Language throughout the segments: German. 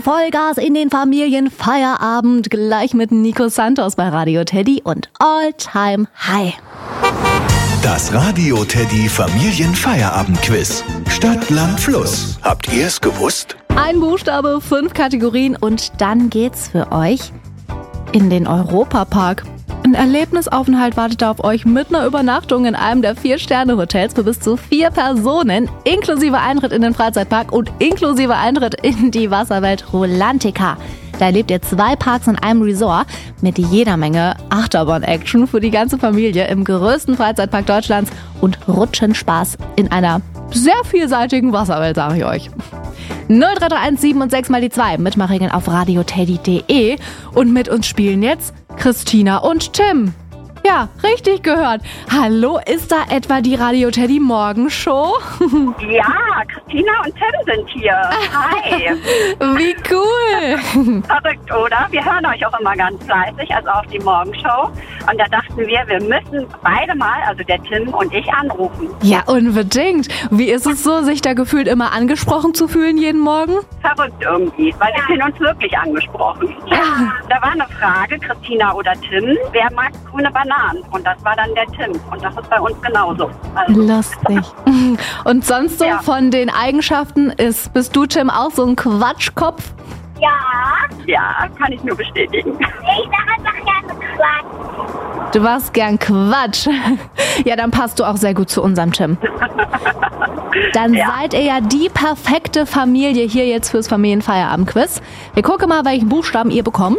Vollgas in den Familienfeierabend, gleich mit Nico Santos bei Radio Teddy und All Time High. Das Radio Teddy Familienfeierabend-Quiz. Stadt, Land, Fluss. Habt ihr es gewusst? Ein Buchstabe, 5 Kategorien und dann geht's für euch in den Europapark. Ein Erlebnisaufenthalt wartet auf euch mit einer Übernachtung in einem der 4-Sterne-Hotels für bis zu 4 Personen, inklusive Eintritt in den Freizeitpark und inklusive Eintritt in die Wasserwelt Rulantica. Da erlebt ihr 2 Parks in einem Resort mit jeder Menge Achterbahn-Action für die ganze Familie im größten Freizeitpark Deutschlands und Rutschenspaß in einer sehr vielseitigen Wasserwelt, sage ich euch. 0331 7 und 6 mal die 2. Mitmachregeln auf radioteddy.de. Und mit uns spielen jetzt Christina und Tim. Ja, richtig gehört. Hallo, ist da etwa die Radio Teddy Morgenshow? Ja, Christina und Tim sind hier. Hi. Wie cool. Verrückt, oder? Wir hören euch auch immer ganz fleißig, also auf die Morgenshow. Und da dachten wir müssen beide mal, also der Tim und ich, anrufen. Ja, unbedingt. Wie ist es so, sich da gefühlt immer angesprochen zu fühlen jeden Morgen? Verrückt irgendwie, weil wir fühlen uns wirklich angesprochen. Ja. Da war eine Frage, Christina oder Tim, wer mag grüne Bananen? Und das war dann der Tim. Und das ist bei uns genauso. Also. Lustig. Und sonst so von den Eigenschaften bist du, Tim, auch so ein Quatschkopf? Ja. Ja, kann ich nur bestätigen. Ich sage einfach gerne Quatsch. Du warst gern Quatsch. Ja, dann passt du auch sehr gut zu unserem Tim. Dann seid ihr ja die perfekte Familie hier jetzt fürs Familienfeierabend-Quiz. Wir gucken mal, welchen Buchstaben ihr bekommt.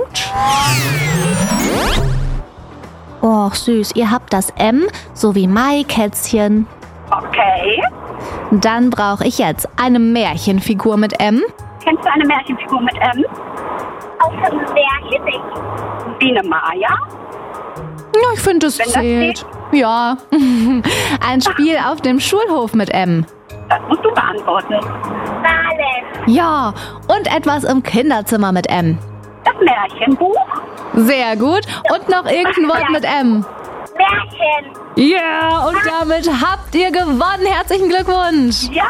Och, süß. Ihr habt das M, so wie Maikätzchen. Okay. Dann brauche ich jetzt eine Märchenfigur mit M. Kennst du eine Märchenfigur mit M? Aus dem Märchen nicht. Biene Maya? Ja, ich finde, das zählt. Ja. Ein Spiel auf dem Schulhof mit M. Das musst du beantworten. Malen. Ja, und etwas im Kinderzimmer mit M. Das Märchenbuch? Sehr gut. Und noch irgendein Wort mit M. Märchen. Ja, und damit habt ihr gewonnen. Herzlichen Glückwunsch. Ja,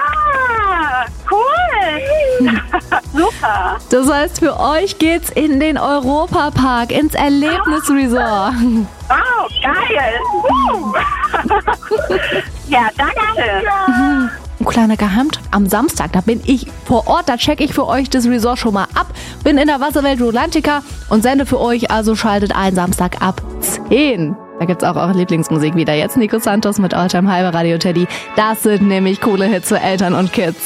cool. Super. Das heißt, für euch geht's in den Europapark, ins Erlebnisresort. Wow, geil. Ja, danke. Ein kleiner Geheimtipp. Am Samstag, da bin ich vor Ort, da checke ich für euch das Resort schon mal ab. Bin in der Wasserwelt Rulantica und sende für euch, also schaltet ein Samstag ab 10. Da gibt's auch eure Lieblingsmusik wieder. Jetzt Nico Santos mit All Time High bei Radio Teddy. Das sind nämlich coole Hits für Eltern und Kids.